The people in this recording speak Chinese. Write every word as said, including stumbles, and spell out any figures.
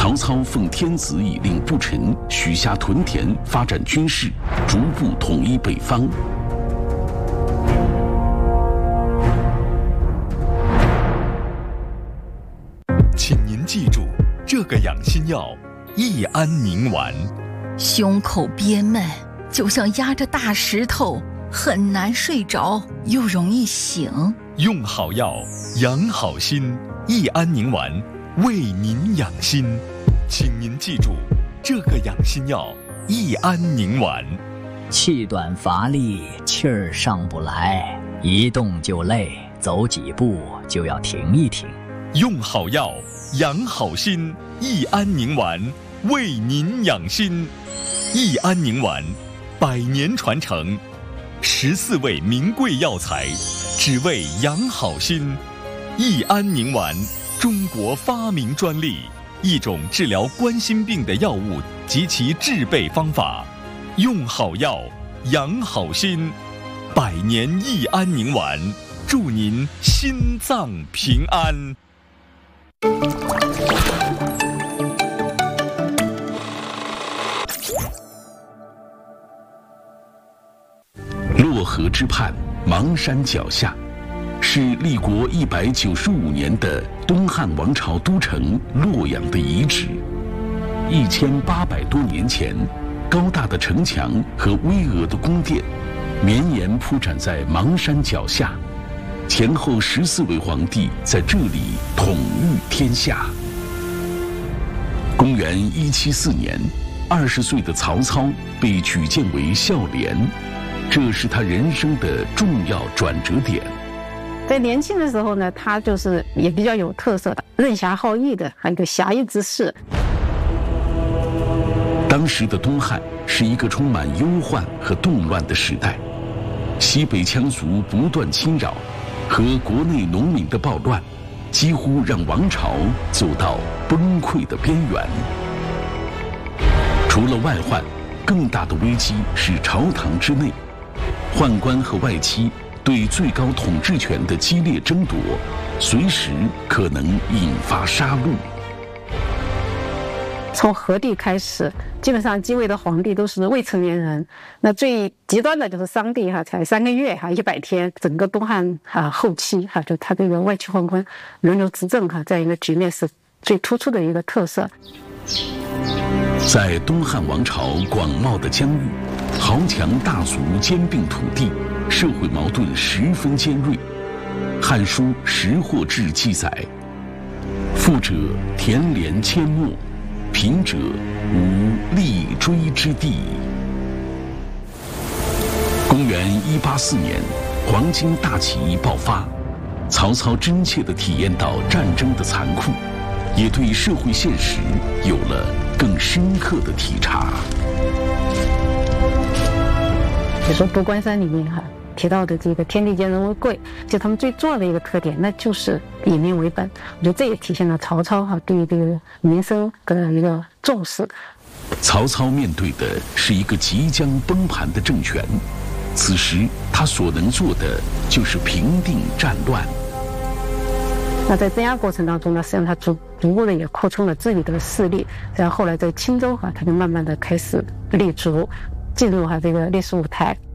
曹操奉天子以令不臣，许下屯田，发展军事，逐步统一北方。 请您记住这个养心药——益安宁丸。 胸口憋闷，就像压着大石头，很难睡着，又容易醒。 用好药，养好心。益安宁丸为您养心，请您记住这个养心药——益安宁丸。 气短乏力，气儿上不来，一动就累，走几步就要停一停。 用好药，养好心。益安宁丸为您养心。益安宁丸，百年传承，十四味名贵药材，只为养好心。益安宁丸，中国发明专利，一种治疗冠心病的药物及其制备方法。用好药，养好心。百年益安宁丸，祝您心脏平安。 洛河之畔，邙山脚下，是立国一百九十五年的东汉王朝都城洛阳的遗址。一千八百多年前，高大的城墙和巍峨的宫殿，绵延铺展在邙山脚下。前后十四位皇帝在这里统御天下。公元一七四年，二十岁的曹操被举荐为孝廉，这是他人生的重要转折点。 在年轻的时候呢，他就是也比较有特色的，任侠好义的，还有一个侠义之士。 当时的东汉是一个充满忧患和动乱的时代，西北羌族不断侵扰，和国内农民的暴乱，几乎让王朝走到崩溃的边缘。除了外患，更大的危机是朝堂之内，宦官和外戚对最高统治权的激烈争夺，随时可能引发杀戮。 从和帝开始，基本上继位的皇帝都是未成年人。那最极端的就是商帝哈，才三个月哈，一百天，整个东汉啊后期哈，就他这个外戚宦官轮流执政哈，这样一个局面是最突出的一个特色。 在东汉王朝广袤的疆域，豪强大族兼并土地，社会矛盾十分尖锐。《汉书·识货志》记载：富者田连阡陌，贫者无立锥之地。公元一八四年，黄巾大起义爆发，曹操真切地体验到战争的残酷，也对社会现实有了更深刻的体察。 比如说《夺关山》里面哈提到的这个天地间人为贵，就他们最重要的一个特点，那就是以民为本。我觉得这也体现了曹操哈对于这个民生的一个重视。 曹操面对的是一个即将崩盘的政权，此时他所能做的就是平定战乱。 那在镇压过程当中呢，实际上他逐逐步的也扩充了自己的势力，然后后来在青州哈，他就慢慢的开始立足，进入哈这个历史舞台。